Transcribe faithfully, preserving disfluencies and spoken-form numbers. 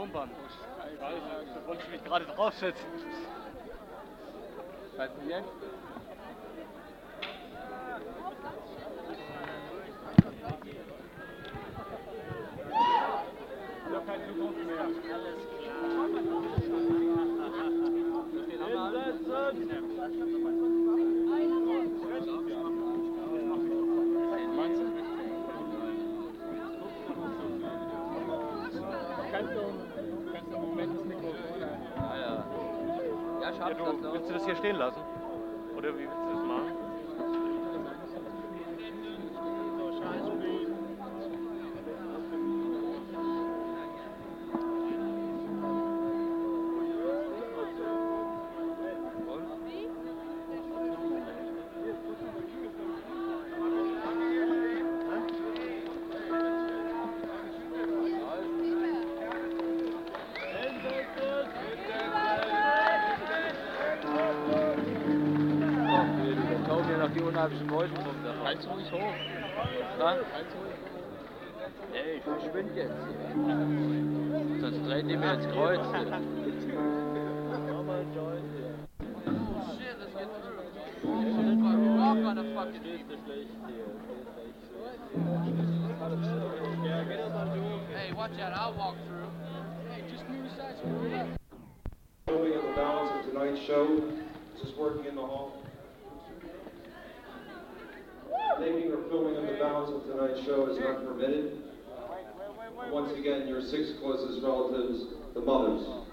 Turmbahn. Ich weiß, da wollte ich mich gerade draufsetzen. Was denn jetzt? Ich habe keine Zukunft mehr. Alles Kannst du, kannst du im Moment das Mikrofon an? Ja, ja. Ja, schaff Ja, das du, doch. willst du das hier stehen lassen? Oder wie willst du das machen? So scheiße. Die unheimlichen Wolken rum da. Halt's ruhig hoch. Ja? Halt's ruhig. Ey, ich verschwinde jetzt hier. Sonst drehen die mir ins Kreuz hier. Mach mal einen Joint hier. Oh shit, let's get through. We're all gonna fucking Stehst du schlecht hier. Stehst du echt Ja, geh doch mal durch. Hey, watch out, I'll walk through. Hey, just move aside so we're left. Filming in the balance of tonight's show. This is working in the hall. Taking or filming in the balance of tonight's show is not permitted. Once again, your six closest relatives, the mothers.